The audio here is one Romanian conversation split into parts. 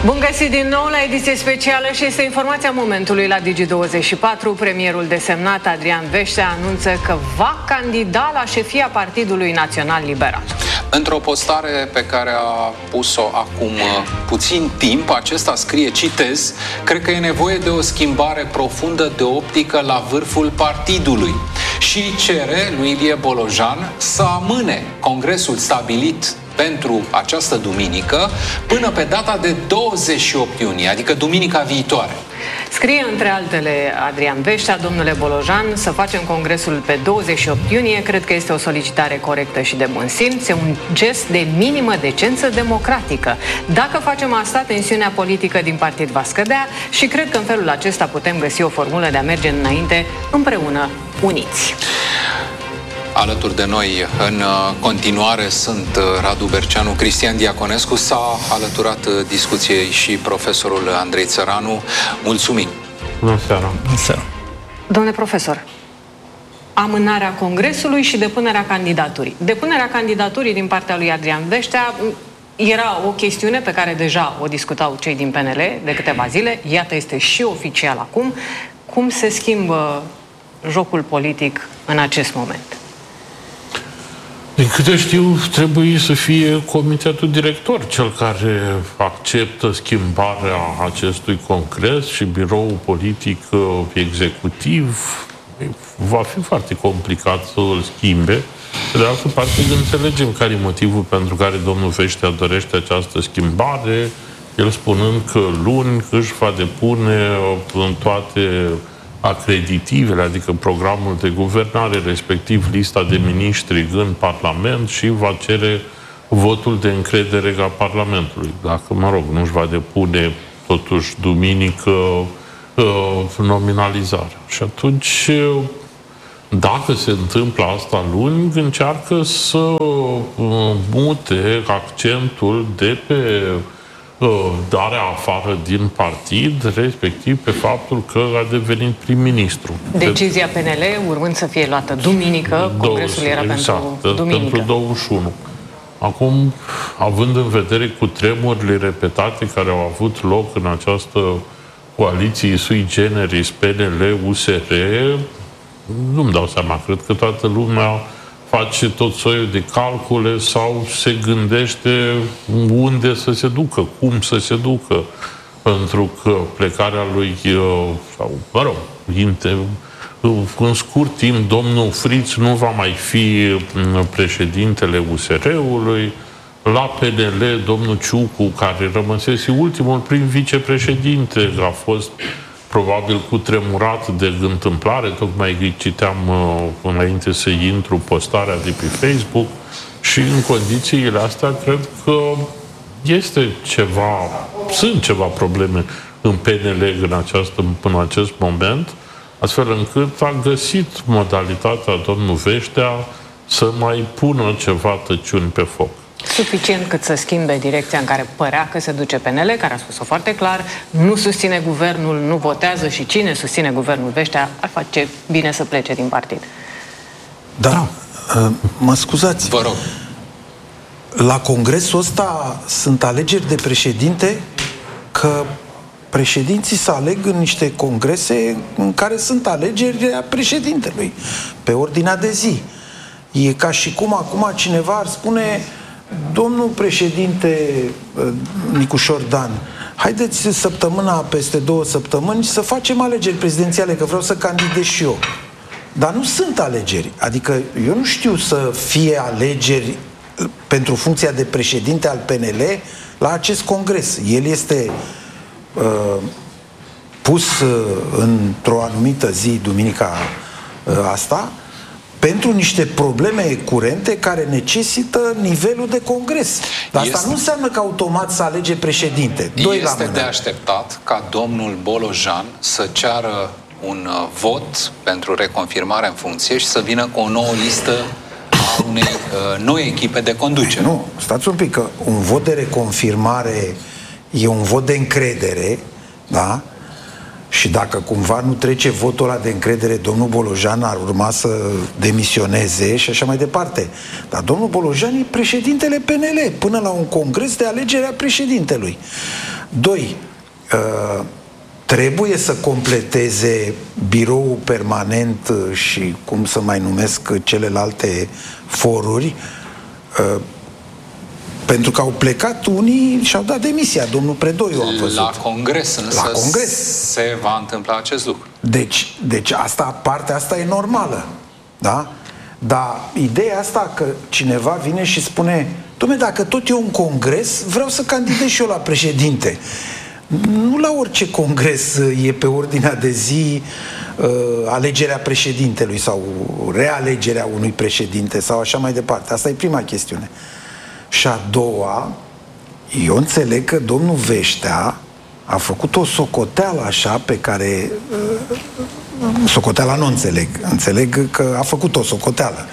Bun găsit din nou la ediție specială și este informația momentului la Digi24. Premierul desemnat Adrian Veștea anunță că va candida la șefia Partidului Național Liberal. Într-o postare pe care a pus-o acum puțin timp, acesta scrie, citez, cred că e nevoie de o schimbare profundă de optică la vârful partidului și cere lui Ilie Bolojan să amâne congresul stabilit pentru această duminică până pe data de 28 iunie, adică duminica viitoare. Scrie între altele Adrian Veștea, domnule Bolojan, să facem congresul pe 28 iunie, cred că este o solicitare corectă și de bun simț, e un gest de minimă decență democratică. Dacă facem asta, tensiunea politică din partid va scădea și cred că în felul acesta putem găsi o formulă de a merge înainte împreună, uniți. Alături de noi, în continuare, sunt Radu Berceanu, Cristian Diaconescu. S-a alăturat discuției și profesorul Andrei Țăranu. Mulțumim! Bună seara! Bună seara! Domnule profesor, amânarea congresului și depunerea candidaturii. Depunerea candidaturii din partea lui Adrian Veștea era o chestiune pe care deja o discutau cei din PNL de câteva zile. Iată, este și oficial acum. Cum se schimbă jocul politic în acest moment? Din câte știu, trebuie să fie comitetul director cel care acceptă schimbarea acestui congres și biroul politic executiv. Va fi foarte complicat să îl schimbe. Pe de altă parte, înțelegem care e motivul pentru care domnul Veștea dorește această schimbare, el spunând că luni își va depune în toate acreditivele, adică programul de guvernare, respectiv lista de miniștri în Parlament și va cere votul de încredere a Parlamentului. Dacă, mă rog, nu își va depune totuși duminică nominalizarea. Și atunci, dacă se întâmplă asta luni, încearcă să mute accentul de pe darea afară din partid, respectiv pe faptul că a devenit prim-ministru. Decizia PNL urmând să fie luată duminică, congresul era pentru duminică. Pentru 21. Acum, având în vedere cutremurile repetate care au avut loc în această coaliție sui generis PNL-USR, nu-mi dau seama, cred că toată lumea face tot soiul de calcule sau se gândește unde să se ducă, cum să se ducă, pentru că plecarea lui, sau, mă rog, în scurt timp, domnul Friț nu va mai fi președintele USR-ului, la PNL, domnul Ciucu, care rămăsese ultimul prim vicepreședinte, a fost probabil cutremurat de întâmplare, tocmai citeam înainte să intru postarea de pe Facebook și în condițiile astea cred că sunt ceva probleme în PNL în acest moment, astfel încât a găsit modalitatea domnul Veștea să mai pună ceva tăciuni pe foc. Suficient cât să schimbe direcția în care părea că se duce PNL, care a spus-o foarte clar, nu susține guvernul, nu votează și cine susține guvernul Veștea ar face bine să plece din partid. Da, mă scuzați. Vă rog. La congresul ăsta sunt alegeri de președinte, că președinții se aleg în niște congrese în care sunt alegeri a președintelui, pe ordinea de zi. E ca și cum acum cineva ar spune: domnul președinte Nicușor Dan, haideți peste 2 săptămâni să facem alegeri prezidențiale, că vreau să candidez și eu. Dar nu sunt alegeri. Adică eu nu știu să fie alegeri pentru funcția de președinte al PNL la acest congres. El este pus într-o anumită zi, duminica asta, pentru niște probleme curente care necesită nivelul de congres. Dar asta nu înseamnă că automat să alege președinte. Este de așteptat ca domnul Bolojan să ceară un vot pentru reconfirmare în funcție și să vină cu o nouă listă a unei noi echipe de conducere. Nu, stați un pic, că un vot de reconfirmare e un vot de încredere, da? Și dacă cumva nu trece votul ăla de încredere, domnul Bolojan ar urma să demisioneze și așa mai departe. Dar domnul Bolojan e președintele PNL până la un congres de alegere a președintelui. Doi, trebuie să completeze biroul permanent și cum să mai numesc celelalte foruri, pentru că au plecat unii și au dat demisia. Domnul Predoiu a văzut. La Congres însă la Congres se va întâmpla acest lucru. Deci partea asta e normală. Da? Dar ideea asta că cineva vine și spune: dom'le, dacă tot e un congres, vreau să candidez și eu la președinte. Nu la orice congres e pe ordinea de zi alegerea președintelui sau realegerea unui președinte sau așa mai departe. Asta e prima chestiune. Și a doua, eu înțeleg că domnul Veștea a făcut o socoteală așa pe care... socoteala nu înțeleg. Înțeleg că a făcut o socoteală.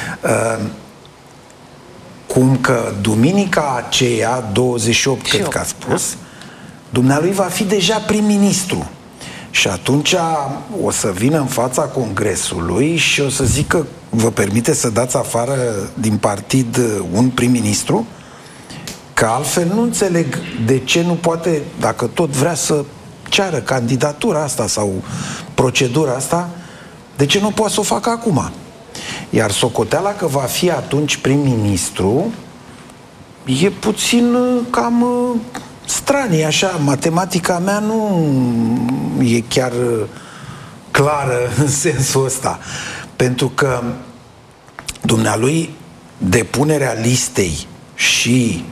Cum că duminica aceea, 28, cred că a spus, dumnealui va fi deja prim-ministru. Și atunci o să vină în fața Congresului și o să zică: vă permite să dați afară din partid un prim-ministru? Că altfel nu înțeleg de ce nu poate, dacă tot vrea să ceară candidatura asta sau procedura asta, de ce nu poate să o facă acum? Iar socoteala că va fi atunci prim-ministru e puțin cam stranie, așa. Matematica mea nu e chiar clară în sensul ăsta. Pentru că dumnealui depunerea listei și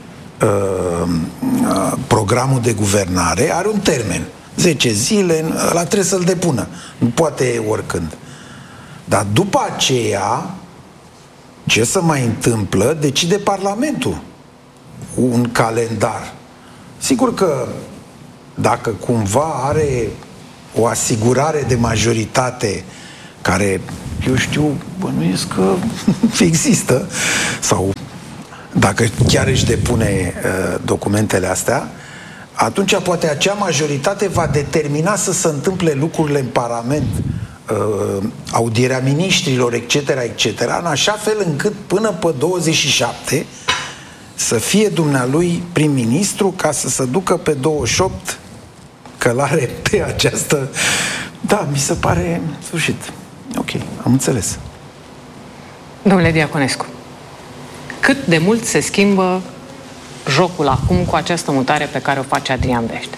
programul de guvernare are un termen. 10 zile, ăla trebuie să-l depună. Nu poate oricând. Dar după aceea, ce se mai întâmplă, decide Parlamentul un calendar. Sigur că dacă cumva are o asigurare de majoritate care, eu știu, bănuiesc că există, sau dacă chiar își depune documentele astea, atunci poate acea majoritate va determina să se întâmple lucrurile în Parlament, audierea miniștrilor, etc., etc., în așa fel încât până pe 27 să fie dumnealui prim-ministru, ca să se ducă pe 28 călare pe această... Da, mi se pare sfârșit. Ok, am înțeles. Domnule Diaconescu, cât de mult se schimbă jocul acum cu această mutare pe care o face Adrian Veștea?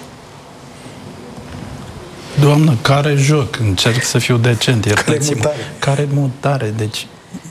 Doamnă, care joc? Încerc să fiu decent, iertați-mă. Care mutare? Deci,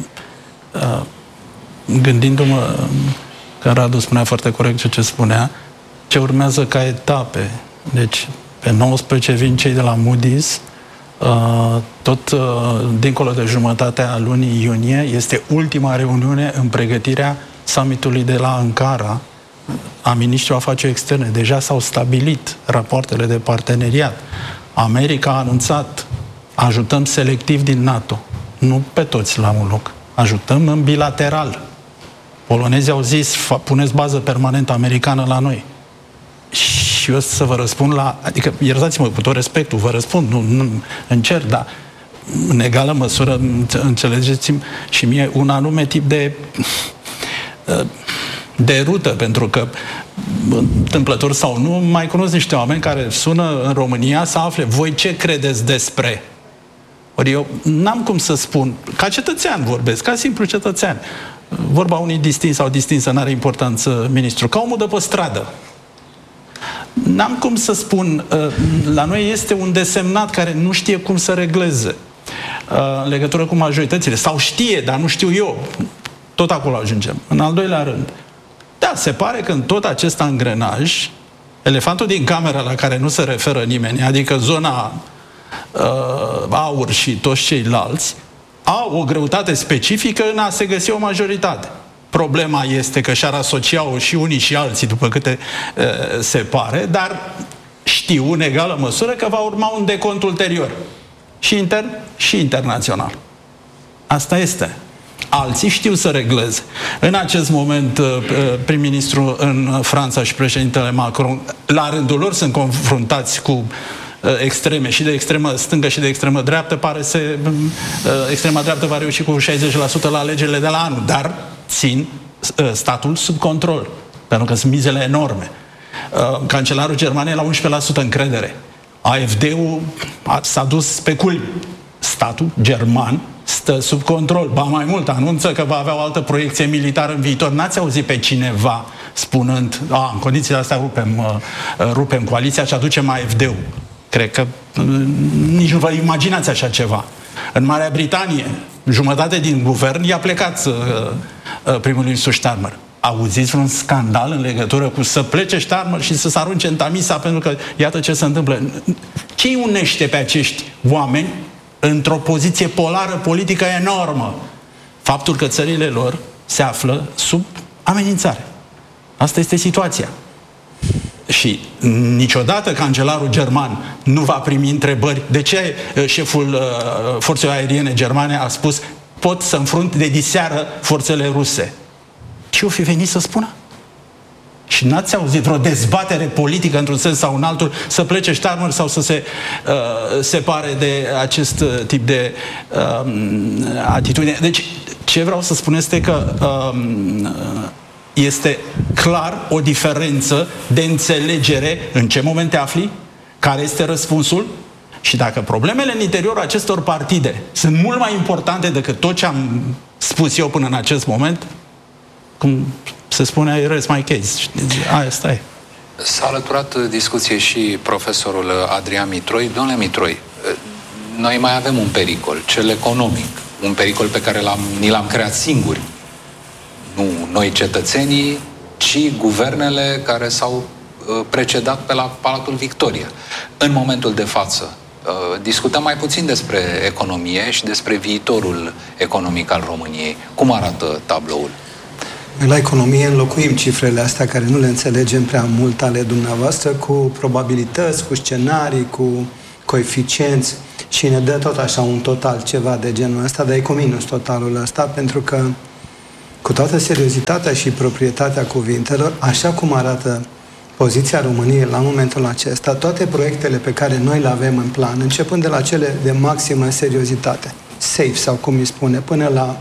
gândindu-mă că Radu spunea foarte corect ce spunea, ce urmează ca etape. Deci, pe 19 vin cei de la Moody's, tot dincolo de jumătatea lunii iunie, este ultima reuniune în pregătirea summitului de la Ankara a Ministrului Afaceri Externe. Deja s-au stabilit rapoartele de parteneriat. America a anunțat: ajutăm selectiv din NATO. Nu pe toți la un loc. Ajutăm în bilateral. Polonezii au zis: puneți bază permanentă americană la noi. Și eu să vă răspund la... Adică, iertați-mă, cu tot respectul, vă răspund, nu încerc, dar în egală măsură înțelegeți-mi și mie un anume tip de rută, pentru că, întâmplător sau nu, mai cunosc niște oameni care sună în România să afle: voi ce credeți despre? Ori eu n-am cum să spun, ca cetățean vorbesc, ca simplu cetățean. Vorba unui distins sau distinsă, n-are importanță, ministru, ca omul de pe stradă. N-am cum să spun, la noi este un desemnat care nu știe cum să regleze în legătură cu majoritățile, sau știe, dar nu știu eu. Tot acolo ajungem. În al doilea rând, da, se pare că în tot acest angrenaj, elefantul din cameră la care nu se referă nimeni, adică zona aur și toți ceilalți, au o greutate specifică în a se găsi o majoritate. Problema este că și-ar asocia-o și unii și alții, după câte se pare, dar știu în egală măsură că va urma un decont ulterior. Și intern și internațional. Asta este. Alții știu să regleze. În acest moment, prim-ministru în Franța și președintele Macron, la rândul lor, sunt confruntați cu extreme, și de extremă stângă și de extremă dreaptă. Extrema dreaptă va reuși cu 60% la alegerile de la anul, dar țin statul sub control, pentru că sunt mizele enorme. cancelarul Germaniei la 11% încredere. AfD-ul s-a dus pe culmi. Statul german stă sub control. Ba mai mult, anunță că va avea o altă proiecție militară în viitor. N-ați auzit pe cineva spunând, în condițiile astea rupem coaliția și aducem AfD-ul. Cred că nici nu vă imaginați așa ceva. În Marea Britanie, jumătate din guvern i-a plecat primul ministru Starmer. Auziți vreun scandal în legătură cu să plece Starmer și să se arunce în Tamisa, pentru că iată ce se întâmplă. Ce îi unește pe acești oameni într-o poziție polară politică enormă? Faptul că țările lor se află sub amenințare. Asta este situația. Și niciodată cancelarul german nu va primi întrebări. De ce șeful forțelor aeriene germane a spus pot să înfrunt de diseară forțele ruse? Ce-o fi venit să spună? Și n-ați auzit vreo dezbatere politică într-un sens sau în altul să plece Starmer sau să se separe de acest tip de atitudine. Deci, ce vreau să spun este că este clar o diferență de înțelegere în ce moment te afli, care este răspunsul și dacă problemele în interiorul acestor partide sunt mult mai importante decât tot ce am spus eu până în acest moment, cum se spune, I rest my case. Asta e. S-a alăturat discuției și profesorul Adrian Mitroi. Domnule Mitroi, noi mai avem un pericol, cel economic. Un pericol pe care ni l-am creat singuri. Nu noi cetățenii, ci guvernele care s-au precedat pe la Palatul Victoria. În momentul de față, discutăm mai puțin despre economie și despre viitorul economic al României. Cum arată tabloul? La economie înlocuim cifrele astea care nu le înțelegem prea mult ale dumneavoastră cu probabilități, cu scenarii, cu coeficienți și ne dă tot așa un total, ceva de genul ăsta, dar e cu minus totalul ăsta, pentru că cu toată seriozitatea și proprietatea cuvintelor, așa cum arată poziția României la momentul acesta, toate proiectele pe care noi le avem în plan, începând de la cele de maximă seriozitate, safe sau cum îi spune, până la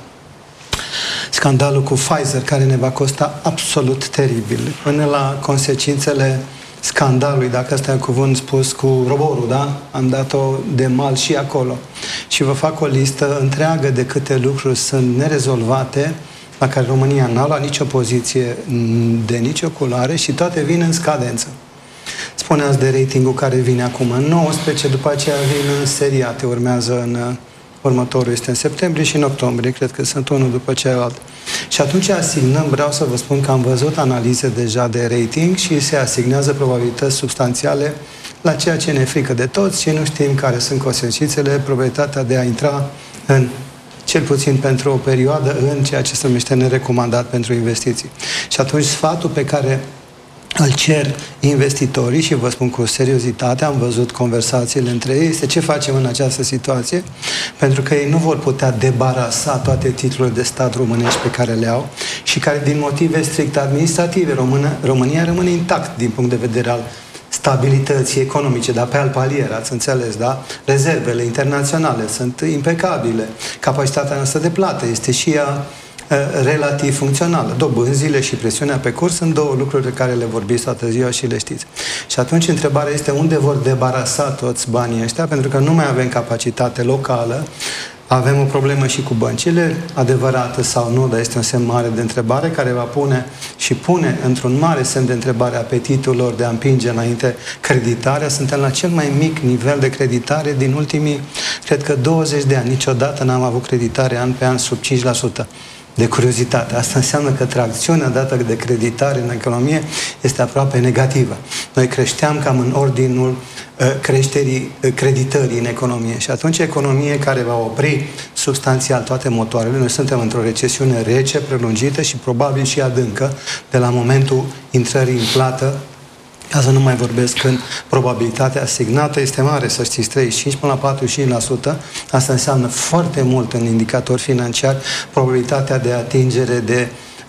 scandalul cu Pfizer, care ne va costa absolut teribil, până la consecințele scandalului, dacă ăsta e cuvânt spus, cu roborul, da? Am dat-o de mal și acolo. Și vă fac o listă întreagă de câte lucruri sunt nerezolvate, la care România n-a luat nicio poziție de nicio culoare și toate vin în scadență. Spuneați de ratingul care vine acum în 19, după aceea vin în seriate, urmează în următorul este în septembrie și în octombrie, cred că sunt unul după celălalt. Și atunci asignăm, vreau să vă spun că am văzut analize deja de rating și se asignează probabilități substanțiale la ceea ce ne frică de toți și nu știm care sunt consecințele, probabilitatea de a intra în, cel puțin pentru o perioadă, în ceea ce se numește nerecomandat pentru investiții. Și atunci sfatul pe care îl cer investitorii, și vă spun cu seriozitate, am văzut conversațiile între ei, este ce facem în această situație, pentru că ei nu vor putea debarasa toate titlurile de stat românești pe care le au și care, din motive strict administrative, România rămâne intact din punct de vedere al stabilității economice, dar pe alt palier, ați înțeles, da? Rezervele internaționale sunt impecabile, capacitatea noastră de plată este și ea relativ funcțională. Dobânzile și presiunea pe curs sunt două lucruri pe care le vorbiți toată ziua și le știți. Și atunci întrebarea este unde vor debarasa toți banii ăștia, pentru că nu mai avem capacitate locală, avem o problemă și cu băncile, adevărată sau nu, dar este un semn mare de întrebare care va pune și pune într-un mare semn de întrebare apetitul lor de a împinge înainte creditarea. Suntem la cel mai mic nivel de creditare din ultimii, cred că 20 de ani. Niciodată n-am avut creditare an pe an sub 5%. De curiozitate. Asta înseamnă că tracțiunea dată de creditare în economie este aproape negativă. Noi creșteam cam în ordinul creșterii creditării în economie și atunci economie care va opri substanțial toate motoarele. Noi suntem într-o recesiune rece, prelungită și probabil și adâncă de la momentul intrării în plată, ca să nu mai vorbesc când probabilitatea asignată este mare, să știți, 35 până la 45%. Asta înseamnă foarte mult în indicator financiar probabilitatea de atingere de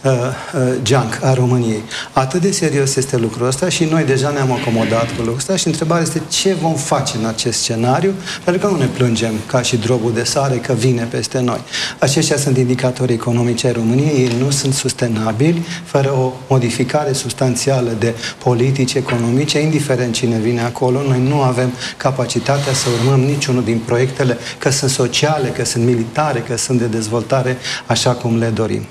junk a României. Atât de serios este lucrul ăsta și noi deja ne-am acomodat cu lucrul ăsta și întrebarea este ce vom face în acest scenariu, pentru că nu ne plângem ca și drobul de sare că vine peste noi. Aceștia sunt indicatorii economice ai României, ei nu sunt sustenabili fără o modificare substanțială de politici economice, indiferent cine vine acolo. Noi nu avem capacitatea să urmăm niciunul din proiectele, că sunt sociale, că sunt militare, că sunt de dezvoltare, așa cum le dorim.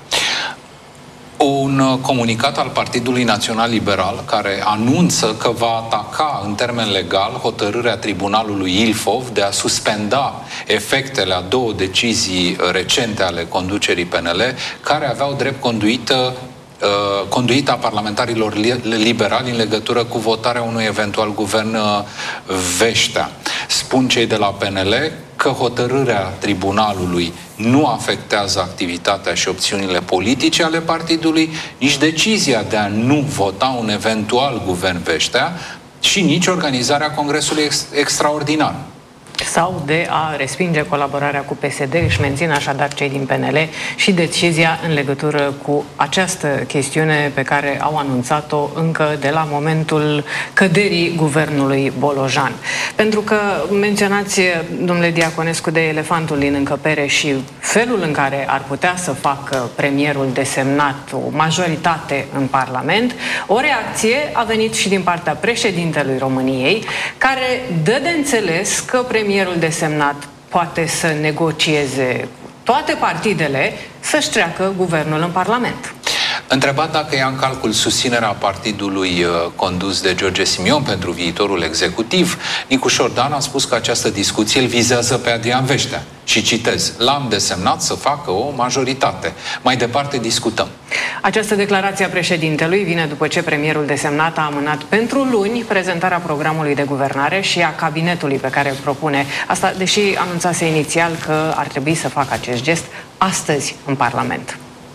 Un comunicat al Partidului Național Liberal care anunță că va ataca în termen legal hotărârea Tribunalului Ilfov de a suspenda efectele a două decizii recente ale conducerii PNL care aveau drept conduita parlamentarilor liberali în legătură cu votarea unui eventual guvern Veștea. Spun cei de la PNL că hotărârea tribunalului nu afectează activitatea și opțiunile politice ale partidului, nici decizia de a nu vota un eventual guvern Veștea și nici organizarea Congresului extraordinar. Sau de a respinge colaborarea cu PSD, își mențin așadar cei din PNL și decizia în legătură cu această chestiune pe care au anunțat-o încă de la momentul căderii guvernului Bolojan. Pentru că menționați, domnule Diaconescu, de elefantul din încăpere și felul în care ar putea să facă premierul desemnat o majoritate în Parlament, o reacție a venit și din partea președintelui României, care dă de înțeles că premierul desemnat poate să negocieze toate partidele să-și treacă guvernul în Parlament. Întrebat dacă ia în calcul susținerea partidului condus de George Simion pentru viitorul executiv, Nicu Șordan a spus că această discuție îl vizează pe Adrian Veștea. Și citez, l-am desemnat să facă o majoritate. Mai departe discutăm. Această declarație a președintelui vine după ce premierul desemnat a amânat pentru luni prezentarea programului de guvernare și a cabinetului pe care îl propune. Asta deși anunțase inițial că ar trebui să facă acest gest astăzi în Parlament.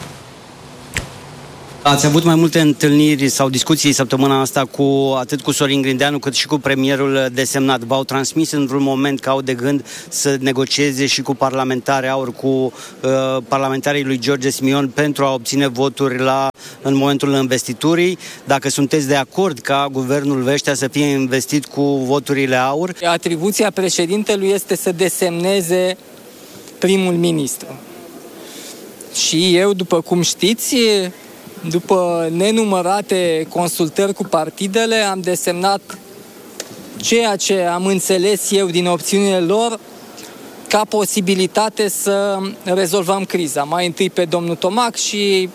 Ați avut mai multe întâlniri sau discuții săptămâna asta atât cu Sorin Grindeanu cât și cu premierul desemnat. V-au transmis în vreun moment că au de gând să negocieze și cu parlamentari AUR, cu parlamentarii lui George Simion pentru a obține voturi în momentul investiturii? Dacă sunteți de acord ca guvernul Veștea să fie investit cu voturile AUR? Atribuția președintelui este să desemneze primul ministru. Și eu, după cum știți, după nenumărate consultări cu partidele, am desemnat ceea ce am înțeles eu din opțiunile lor ca posibilitate să rezolvăm criza. Mai întâi pe domnul Tomac și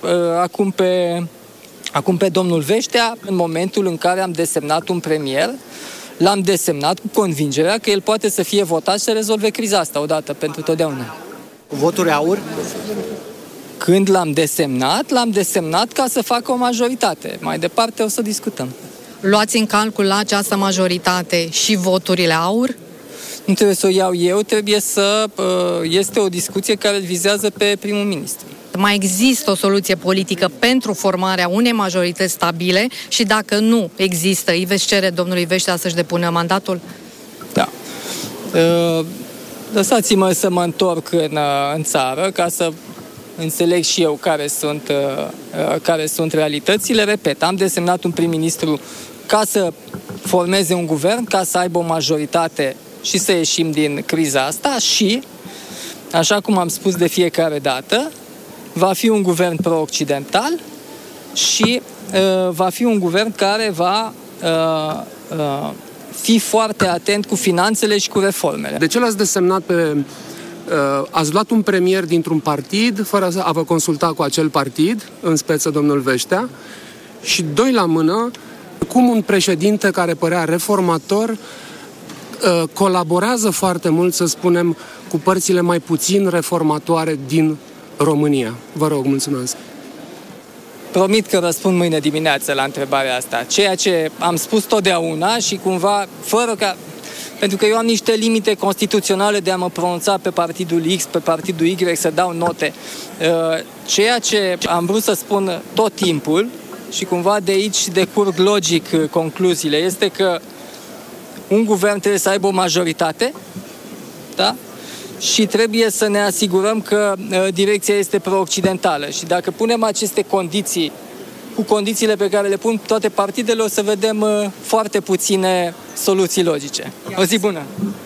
acum pe domnul Veștea, în momentul în care am desemnat un premier, l-am desemnat cu convingerea că el poate să fie votat și să rezolve criza asta odată pentru totdeauna. Voturi AUR? Când l-am desemnat ca să facă o majoritate. Mai departe o să discutăm. Luați în calcul la această majoritate și voturile AUR? Nu trebuie să o iau eu, este o discuție care îl vizează pe primul ministru. Mai există o soluție politică pentru formarea unei majorități stabile și dacă nu există, îi veți cere domnului Veștea să-și depună mandatul? Da. Lăsați-mă să mă întorc în țară ca să înțeleg și eu care sunt realitățile. Repet, am desemnat un prim-ministru ca să formeze un guvern, ca să aibă o majoritate și să ieșim din criza asta și, așa cum am spus de fiecare dată, va fi un guvern pro-occidental și va fi un guvern care va fi foarte atent cu finanțele și cu reformele. De ce l-ați desemnat ați luat un premier dintr-un partid fără a vă consulta cu acel partid, în speță domnul Veștea, și doi la mână, cum un președinte care părea reformator colaborează foarte mult, să spunem, cu părțile mai puțin reformatoare din România. Vă rog, mulțumesc. Promit că răspund mâine dimineață la întrebarea asta. Ceea ce am spus totdeauna și cumva, pentru că eu am niște limite constituționale de a mă pronunța pe partidul X, pe partidul Y, să dau note. Ceea ce am vrut să spun tot timpul și cumva de aici decurg logic concluziile, este că un guvern trebuie să aibă o majoritate, da? și trebuie să ne asigurăm că direcția este pro-occidentală. Și dacă punem aceste condiții cu condițiile pe care le pun toate partidele, o să vedem foarte puține soluții logice. O zi bună!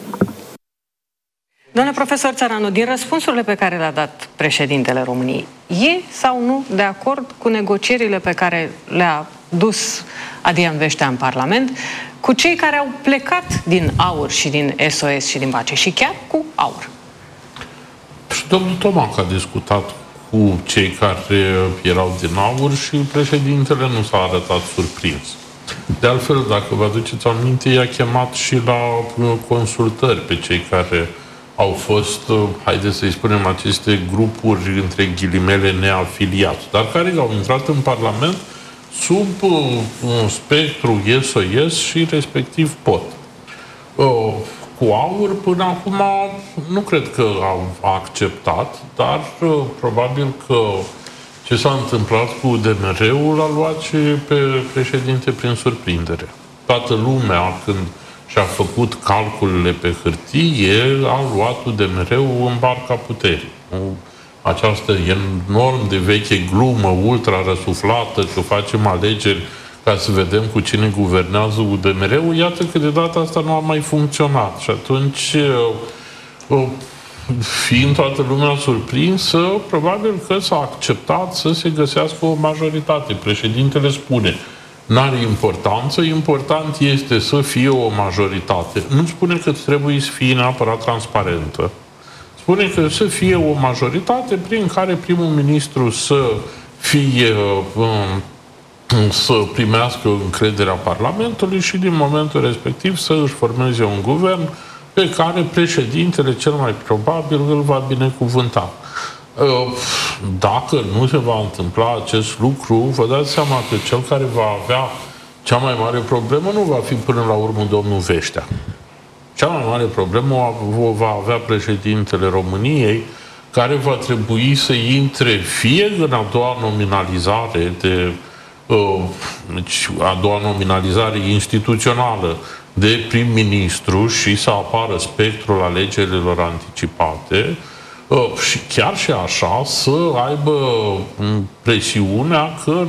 Domnule profesor Țăranu, din răspunsurile pe care le-a dat președintele României, e sau nu de acord cu negocierile pe care le-a dus Adrian Veștea în Parlament cu cei care au plecat din AUR și din SOS și din PACE și chiar cu AUR? Și domnul Tomac a discutat cu cei care erau din AUR și președintele nu s-a arătat surprins. De altfel, dacă vă aduceți aminte, i-a chemat și la consultări pe cei care au fost, haideți să-i spunem, aceste grupuri, între ghilimele, neafiliați, dar care au intrat în Parlament sub spectru SOS și respectiv POT. Cu AUR, până acum, nu cred că au acceptat, dar probabil că ce s-a întâmplat cu DMR-ul a luat și pe președinte prin surprindere. Toată lumea, când și-a făcut calculele pe hârtie, a luat UDMR-ul în barca puterii. Această enorm de veche glumă, ultra răsuflată, că facem alegeri ca să vedem cu cine guvernează UDMR-ul, iată că de data asta nu a mai funcționat. Și atunci, fiind toată lumea surprinsă, probabil că s-a acceptat să se găsească o majoritate. Președintele spune: n-are importanță, important este să fie o majoritate. Nu spune că trebuie să fie neapărat transparentă. Spune că să fie o majoritate prin care primul ministru să primească încrederea Parlamentului și din momentul respectiv să își formeze un guvern pe care președintele cel mai probabil îl va binecuvânta. Dacă nu se va întâmpla acest lucru, vă dați seama că cel care va avea cea mai mare problemă nu va fi până la urmă domnul Veștea. Cea mai mare problemă o va avea președintele României, care va trebui să intre fie în a doua nominalizare a doua nominalizare instituțională de prim-ministru și să apară spectrul alegerilor anticipate, și chiar și așa să aibă presiunea că